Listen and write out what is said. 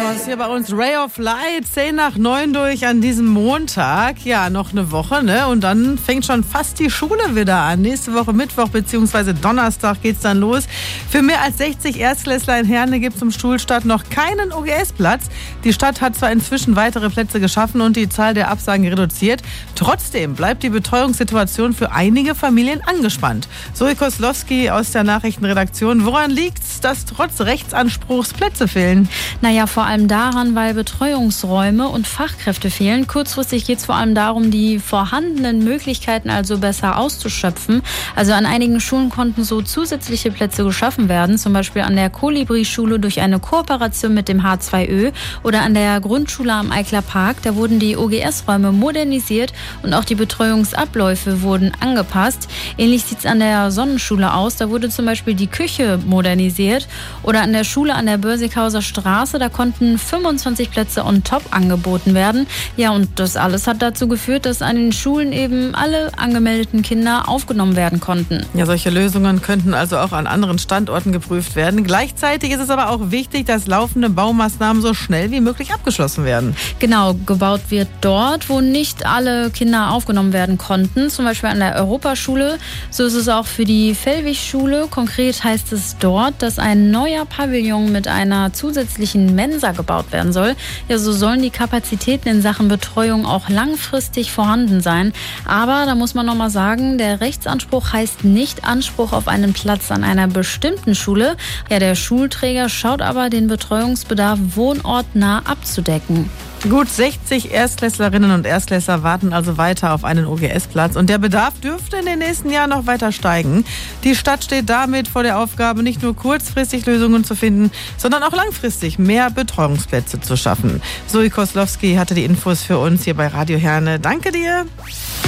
Kronos hier bei uns. Ray of Light, 8:10 durch an diesem Montag. Ja, noch eine Woche, ne? Und dann fängt schon fast die Schule wieder an. Nächste Woche Mittwoch bzw. Donnerstag geht's dann los. Für mehr als 60 Erstklässler in Herne gibt es zum Schulstart noch keinen OGS-Platz. Die Stadt hat zwar inzwischen weitere Plätze geschaffen und die Zahl der Absagen reduziert. Trotzdem bleibt die Betreuungssituation für einige Familien angespannt. Zoe Koslowski aus der Nachrichtenredaktion. Woran liegt's, dass trotz Rechtsanspruchs Plätze fehlen? Naja, vor allem daran, weil Betreuungsräume und Fachkräfte fehlen. Kurzfristig geht es vor allem darum, die vorhandenen Möglichkeiten also besser auszuschöpfen. Also an einigen Schulen konnten so zusätzliche Plätze geschaffen werden, zum Beispiel an der Kolibri-Schule durch eine Kooperation mit dem H2Ö oder an der Grundschule am Eikler Park. Da wurden die OGS-Räume modernisiert und auch die Betreuungsabläufe wurden angepasst. Ähnlich sieht es an der Sonnenschule aus. Da wurde zum Beispiel die Küche modernisiert. Oder an der Schule an der Börsighauser Straße, da konnten 25 Plätze on top angeboten werden. Ja, und das alles hat dazu geführt, dass an den Schulen eben alle angemeldeten Kinder aufgenommen werden konnten. Ja, solche Lösungen könnten also auch an anderen Standorten geprüft werden. Gleichzeitig ist es aber auch wichtig, dass laufende Baumaßnahmen so schnell wie möglich abgeschlossen werden. Genau, gebaut wird dort, wo nicht alle Kinder aufgenommen werden konnten, zum Beispiel an der Europaschule. So ist es auch für die Fellwig-Schule. Konkret heißt es dort, dass ein neuer Pavillon mit einer zusätzlichen Mensa gebaut werden soll. Ja, so sollen die Kapazitäten in Sachen Betreuung auch langfristig vorhanden sein. Aber da muss man nochmal sagen, der Rechtsanspruch heißt nicht Anspruch auf einen Platz an einer bestimmten Schule. Ja, der Schulträger schaut aber, den Betreuungsbedarf wohnortnah abzudecken. Gut 60 Erstklässlerinnen und Erstklässler warten also weiter auf einen OGS-Platz. Und der Bedarf dürfte in den nächsten Jahren noch weiter steigen. Die Stadt steht damit vor der Aufgabe, nicht nur kurzfristig Lösungen zu finden, sondern auch langfristig mehr Betreuungsplätze zu schaffen. Zoe Koslowski hatte die Infos für uns hier bei Radio Herne. Danke dir.